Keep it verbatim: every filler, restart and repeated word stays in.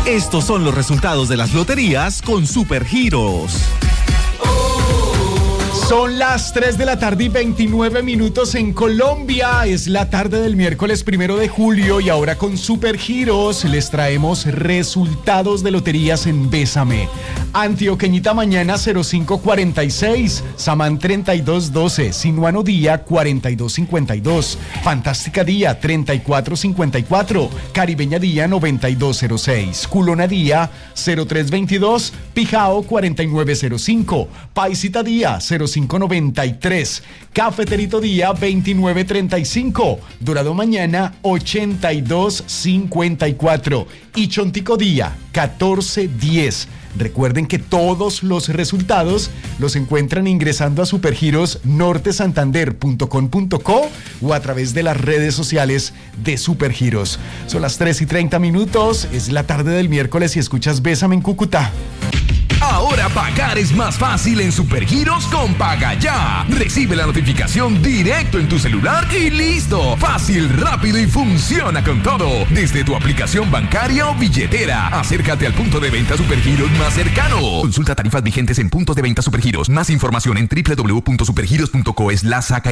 Estos son los resultados de las loterías con Supergiros. Son las tres de la tarde y veintinueve minutos en Colombia. Es la tarde del miércoles primero de julio y ahora con Supergiros les traemos resultados de loterías en Bésame. Antioqueñita mañana cero cinco cuarenta y seis, Samán treinta y dos doce, Sinuano Día cuarenta y dos cincuenta y dos, Fantástica Día treinta y cuatro cincuenta y cuatro, Caribeña Día noventa y dos cero seis, Culona Día cero tres veintidós, Pijao cuarenta y nueve cero cinco, Paisita Día cero cinco noventa y tres, Cafeterito Día veintinueve treinta y cinco, Dorado Mañana ochenta y dos cincuenta y cuatro y Chontico Día catorce diez. Recuerden que todos los resultados los encuentran ingresando a supergiros norte santander punto com punto co o a través de las redes sociales de Supergiros. Son las tres y treinta minutos, es la tarde del miércoles y escuchas Bésame en Cúcuta. Ahora pagar es más fácil en Supergiros con Paga Ya. Recibe la notificación directo en tu celular y listo. Fácil, rápido y funciona con todo. Desde tu aplicación bancaria o billetera. Acércate al punto de venta Supergiros más cercano. Consulta tarifas vigentes en puntos de venta Supergiros. Más información en doble u doble u doble u punto supergiros punto co slash saca